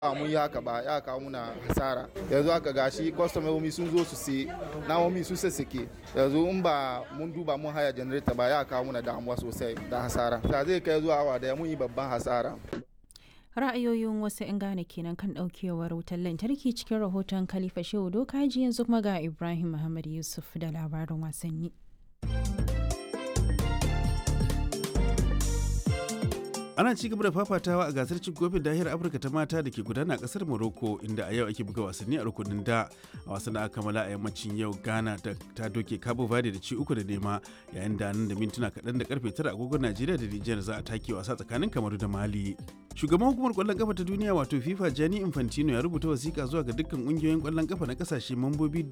mun yi haka ba ya kawo muna hasara. Yanzu haka gashi kwastomomi sun zo su sai namomi sun sassake, yanzu in ba mun duba mun haya janareta ba ya kawo muna damuwa sosai da hasara. Ta zai kai zuwa awa daya mun yi babban hasara. Ra'ayoyin wasu 'yan Ghana kenan kan daukewar wutar lantarki cikin rahoton Khalifa Shehu Dokaji. Yanzu kuma ga Ibrahim Muhammad Yusuf da labarin wasanni. Ana ci gaba da fafatawa a gasar cin kofin nahiyar Afirka ta mata da ke gudana a kasar Morocco, inda a yau ake buga wasanni a rukunin da. A wasan da aka kammala a yammacin yau, Ghana ta doke Cabo Verde da ci 3-0, yayin da nan da mintuna kaɗan da karfe 9 agogon Najeriya da Nijar za a take wasa tsakanin Kamaru da Mali. Shugaban hukumar kwallon kafa ta duniya wato FIFA Gianni Infantino ya rubuta wasiƙa zuwa ga dukkan ƙungiyoyin kwallon kafa na kasashe mambobi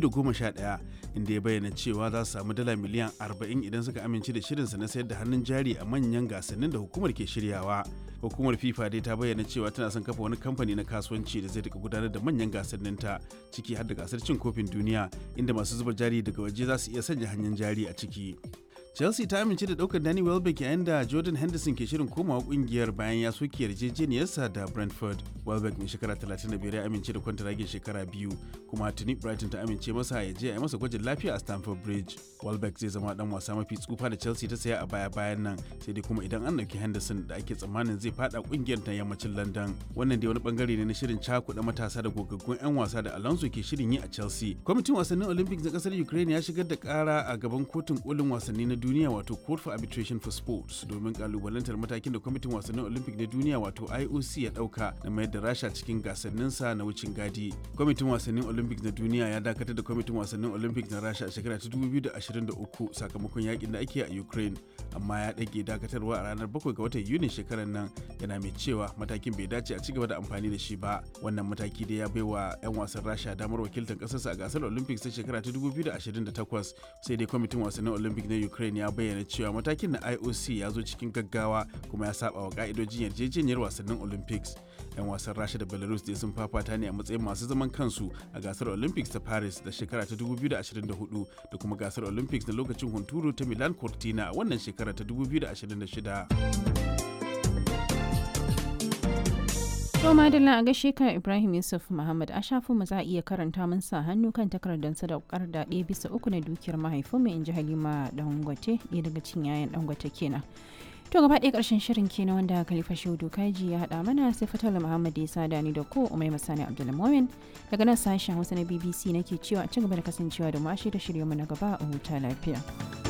211, inda ya bayyana cewa za su samu dala miliyan 40 idan suka amince da shirinsa na sayar da hannun jari a manyan gasannin da hukumar ke shiryawa. Hukumar FIFA dai ta bayyana cewa tana son kafa wani kamfani na kasuwanci da zai rika gudanar da manyan gasannin ta, ciki har da gasar cin kofin duniya, inda masu zuba jari daga waje za su iya sanya hannun jari a ciki. Chelsea ta amince da daukar Danny Welbeck yayin da Jordan Henderson ke shirin komawa kungiyar bayan ya soke yarjejeniyarsa da Brentford. Welbeck mai shekara 35 ya amince da kwantaragin shekara 2, kuma tuni Brighton ta amince masa ya je a yi masa gwajin lafiya a Stamford Bridge. Welbeck zai zama dan wasa mafi tsufa da Chelsea ta saya a baya-bayan nan, sai dai kuma idan an dauki Henderson da ake tsammanin zai fada kungiyar ta yammacin London. Wannan dai wani bangare ne na shirin cakuɗa matasa da gogaggun 'yan wasa da Alonso ke shirin yi a Chelsea. Kwamitin wasannin Olympics na kasar Ukraine ya shigar da kara a gaban kotun kolin wasanni na duniya wato Court for Arbitration for Sports domin kalubalantar matakin da kwamitin wasannin Olympic na duniya wato IOC ya dauka na mayar da Rasha cikin gasanninsa na wucin gadi. Kwamitin wasannin Olympic na duniya ya dakatar da kwamitin wasannin Olympic na Rasha a shekara ta 2023 sakamakon yakin da ake a Ukraine, amma ya dage dakatarwa a ranar 7 ga watan Yuni shekarar nan, yana mai cewa matakin bai dace a cigaba da amfani da shi ba. Wannan mataki da ya baiwa 'yan wasan Rasha damar wakiltar kasarsa a gasar Olympics ta shekara ta 2028, sai dai kwamitin wasannin Olympic na Ukraine ya bayyana cewa matakin na IOC ya zo cikin gaggawa kuma ya saba wa ka'idojin yarjejeniyar wasannin Olympics. 'Yan wasan Rasha da Belarus dai sun fafata ne a matsayin masu zaman kansu a gasar Olympics ta Paris da shekara ta 2024 da kuma gasar Olympics na lokacin hunturu ta Milan Cortina a wannan shekara ta 2026. To madalla a gaishe ka Ibrahim Yusuf Muhammad, a shafin mu za a iya karanta mun sa hannu kan takardar sadaukar da 1/3 na dukiyar mahaifinmu in ji Halima Dangote, ɗaya daga cikin yayan Dangote kenan. To gaba ɗaya ƙarshen shirin kenan wanda Khalifa Shehu Dokaji ya haɗa mana, sai Fatala Muhammad ya sada ni da ko Umai Masani Abdulmumin daga nan sashen Hausa na BBC nake cewa a ci gaba da kasancewa da mu a shirye-shiryenmu na gaba a huta lafiya.